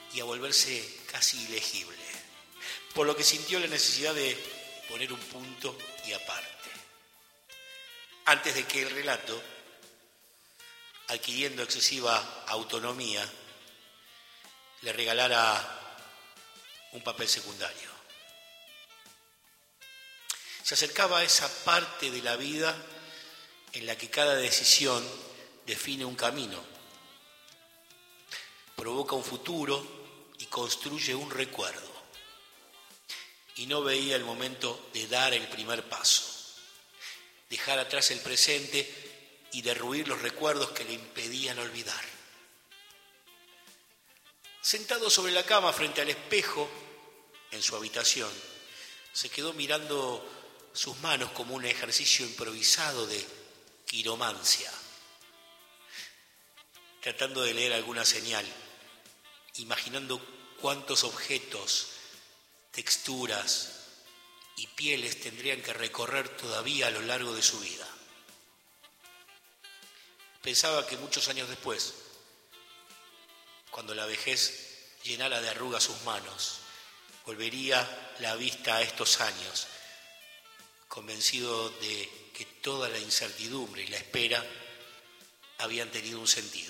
y a volverse casi ilegible, por lo que sintió la necesidad de poner un punto y aparte, antes de que el relato, adquiriendo excesiva autonomía, le regalara un papel secundario. Se acercaba a esa parte de la vida en la que cada decisión define un camino, provoca un futuro y construye un recuerdo. Y no veía el momento de dar el primer paso, dejar atrás el presente y derruir los recuerdos que le impedían olvidar. Sentado sobre la cama frente al espejo en su habitación, se quedó mirando sus manos como un ejercicio improvisado de quiromancia, tratando de leer alguna señal, imaginando cuántos objetos, texturas y pieles tendrían que recorrer todavía a lo largo de su vida. Pensaba que muchos años después, cuando la vejez llenara de arrugas sus manos, volvería la vista a estos años, convencido de que toda la incertidumbre y la espera habían tenido un sentido.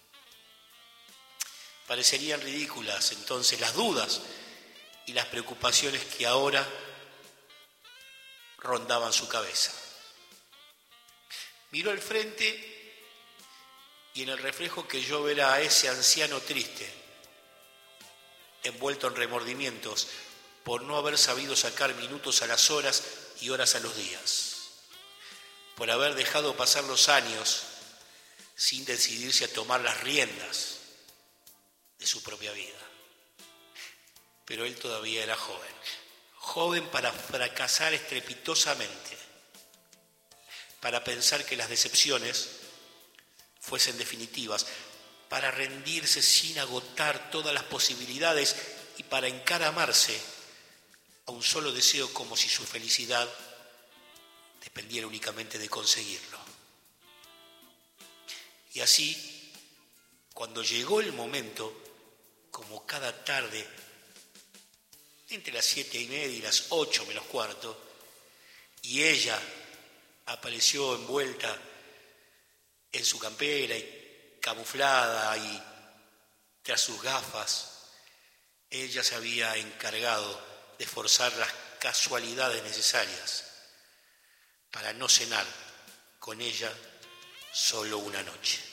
Parecerían ridículas entonces las dudas y las preocupaciones que ahora rondaban su cabeza. Miró al frente y en el reflejo creyó ver a ese anciano triste, envuelto en remordimientos por no haber sabido sacar minutos a las horas y horas a los días, por haber dejado pasar los años sin decidirse a tomar las riendas de su propia vida. Pero él todavía era joven para fracasar estrepitosamente, para pensar que las decepciones fuesen definitivas, para rendirse sin agotar todas las posibilidades y para encaramarse a un solo deseo como si su felicidad dependiera únicamente de conseguirlo. Y así, cuando llegó el momento, como cada tarde, entre las 7:30 y las 8 menos cuarto, y ella apareció envuelta en su campera y camuflada y tras sus gafas, ella se había encargado de forzar las casualidades necesarias para no cenar con ella solo una noche.